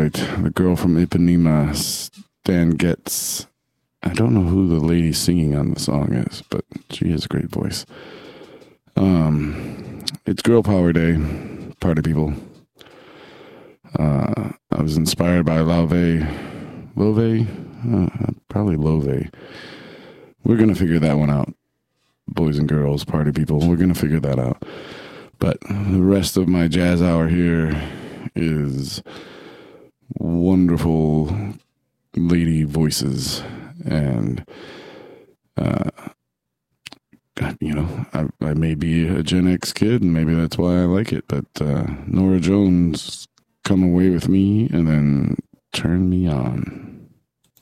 right. The girl from Ipanema, Stan Getz. I don't know who the lady singing on the song is, but she has a great voice. It's Girl Power Day, party people. I was inspired by Love, probably Love. We're going to figure that one out. Boys and girls, party people, we're going to figure that out. But the rest of my jazz hour here is wonderful lady voices. And, I may be a Gen X kid, and maybe that's why I like it. But Norah Jones, Come Away With Me, and then Turn Me On.